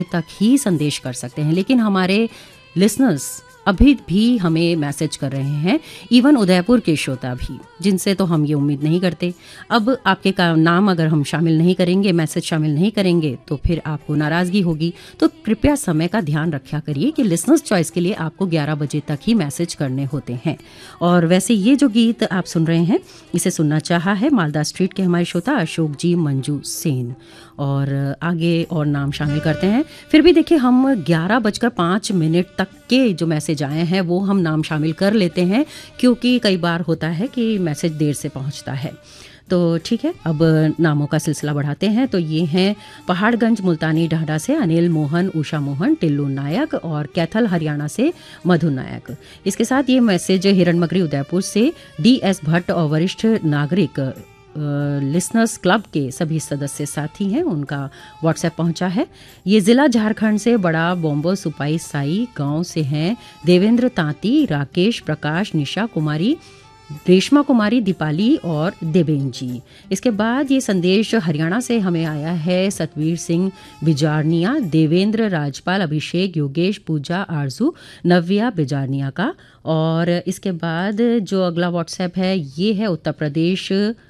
तक ही संदेश कर सकते हैं, लेकिन हमारे लिसनर्स अभी भी हमें मैसेज कर रहे हैं, इवन उदयपुर के श्रोता भी, जिनसे तो हम ये उम्मीद नहीं करते। अब आपके नाम अगर हम शामिल नहीं करेंगे, मैसेज शामिल नहीं करेंगे, तो फिर आपको नाराज़गी होगी। तो कृपया समय का ध्यान रखा करिए कि लिसनर्स चॉइस के लिए आपको 11 बजे तक ही मैसेज करने होते हैं। और वैसे ये जो गीत आप सुन रहे हैं, इसे सुनना चाहा है मालदा स्ट्रीट के हमारे श्रोता अशोक जी मंजू सेन। और आगे और नाम शामिल करते हैं। फिर भी देखिए, हम 11:05 तक के जो मैसेज आए हैं वो हम नाम शामिल कर लेते हैं, क्योंकि कई बार होता है कि मैसेज देर से पहुंचता है। तो ठीक है, अब नामों का सिलसिला बढ़ाते हैं। तो ये हैं पहाड़गंज मुल्तानी ढाढा से अनिल मोहन, उषा मोहन, टिल्लू नायक, और कैथल हरियाणा से मधु नायक। इसके साथ ये मैसेज हिरणमगरी उदयपुर से DS भट्ट और वरिष्ठ नागरिक लिसनर्स क्लब के सभी सदस्य साथी हैं, उनका व्हाट्सएप पहुंचा है। ये ज़िला झारखंड से बड़ा बॉम्बो सुपाई साई गांव से हैं देवेंद्र तांती, राकेश, प्रकाश, निशा कुमारी, रेशमा कुमारी, दीपाली और देवेन जी। इसके बाद ये संदेश हरियाणा से हमें आया है सतवीर सिंह बिजारनिया, देवेंद्र, राजपाल, अभिषेक, योगेश, पूजा, आरजू, नव्या बिजारनिया का। और इसके बाद जो अगला व्हाट्सएप है ये है उत्तर प्रदेश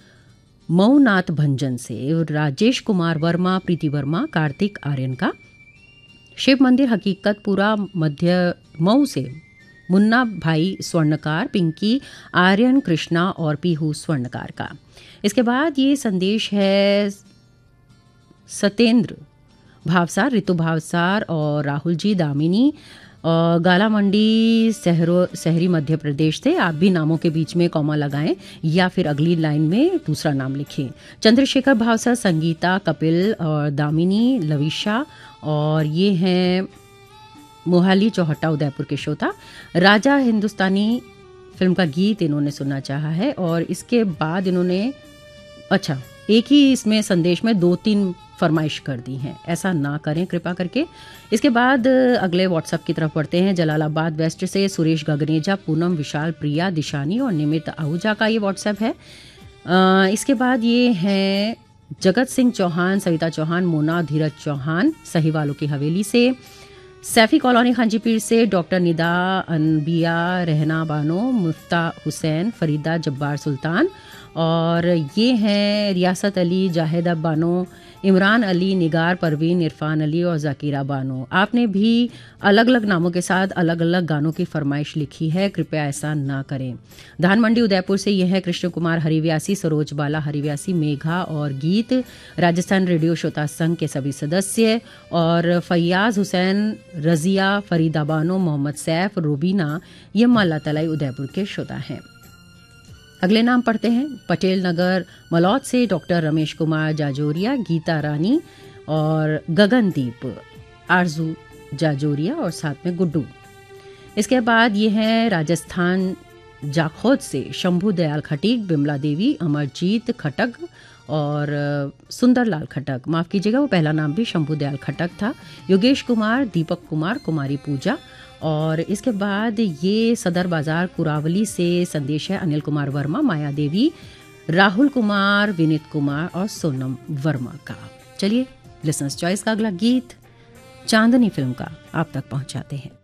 मऊनाथ भंजन से राजेश कुमार वर्मा, प्रीति वर्मा, कार्तिक आर्यन का। शिव मंदिर हकीकतपुरा मध्य मऊ से मुन्ना भाई स्वर्णकार, पिंकी, आर्यन, कृष्णा और पीहू स्वर्णकार का। इसके बाद ये संदेश है सतेंद्र भावसार, ऋतु भावसार और राहुल जी दामिनी, गाला मंडी शहरी मध्य प्रदेश से। आप भी नामों के बीच में कॉमा लगाएं या फिर अगली लाइन में दूसरा नाम लिखें। चंद्रशेखर भावसार, संगीता, कपिल और दामिनी, लविशा, और ये हैं मोहाली चौहट्टा उदयपुर के श्रोता। राजा हिंदुस्तानी फिल्म का गीत इन्होंने सुनना चाहा है। और इसके बाद इन्होंने एक ही इसमें संदेश में 2-3 फरमाइश कर दी हैं, ऐसा ना करें कृपा करके। इसके बाद अगले व्हाट्सएप की तरफ बढ़ते हैं। जलालाबाद वेस्ट से सुरेश गगनेजा, पूनम, विशाल, प्रिया, दिशानी और निमित आहूजा का ये व्हाट्सएप है। इसके बाद ये हैं जगत सिंह चौहान, सविता चौहान, मोना, धीरज चौहान सहीवालों की हवेली से। सैफी कॉलोनी खांजीपीर से डॉक्टर निदा, अनबिया, रहना बानो, मुफ्ता हुसैन, फरीदा जब्बार सुल्तान। और ये हैं रियासत अली, जाहिदा बानो, इमरान अली, निगार परवीन, इरफान अली और जाकिरा बानो। आपने भी अलग अलग नामों के साथ अलग अलग गानों की फरमाइश लिखी है, कृपया ऐसा ना करें। धान मंडी उदयपुर से यह है कृष्ण कुमार हरिव्यासी, सरोज बाला हरिव्यासी, मेघा और गीत, राजस्थान रेडियो श्रोता संघ के सभी सदस्य, और फैयाज हुसैन, रजिया, फरीदा बानो, मोहम्मद सैफ, रुबीना, ये माला तलाई उदयपुर के श्रोता हैं। अगले नाम पढ़ते हैं। पटेल नगर मलौद से डॉक्टर रमेश कुमार जाजोरिया, गीता रानी और गगनदीप, आरजू जाजोरिया और साथ में गुड्डू। इसके बाद ये हैं राजस्थान जाखोद से शंभू दयाल खटीक, बिमला देवी, अमरजीत खटक और सुंदरलाल खटक। माफ़ कीजिएगा, वो पहला नाम भी शंभू दयाल खटक था। योगेश कुमार, दीपक कुमार, कुमारी पूजा। और इसके बाद ये सदर बाजार कुरावली से संदेश है अनिल कुमार वर्मा, माया देवी, राहुल कुमार, विनीत कुमार और सोनम वर्मा का। चलिए लिसनर्स चॉइस का अगला गीत चांदनी फिल्म का आप तक पहुंचाते हैं।